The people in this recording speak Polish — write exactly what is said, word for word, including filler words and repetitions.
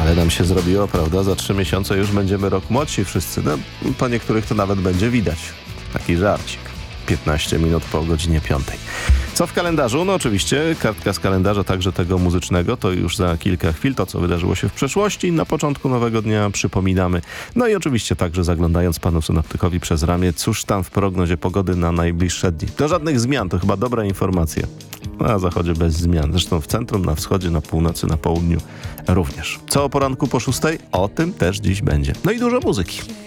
Ale nam się zrobiło, prawda? Za trzy miesiące już będziemy rok młodsi wszyscy. No, po niektórych to nawet będzie widać. Taki żarcik. piętnaście minut po godzinie piątej. Co w kalendarzu? No oczywiście kartka z kalendarza, także tego muzycznego, to już za kilka chwil to, co wydarzyło się w przeszłości. Na początku nowego dnia przypominamy. No i oczywiście także zaglądając panu synoptykowi przez ramię, cóż tam w prognozie pogody na najbliższe dni. Do żadnych zmian, to chyba dobra informacja. Na zachodzie bez zmian. Zresztą w centrum, na wschodzie, na północy, na południu również. Co o poranku po szóstej? O tym też dziś będzie. No i dużo muzyki.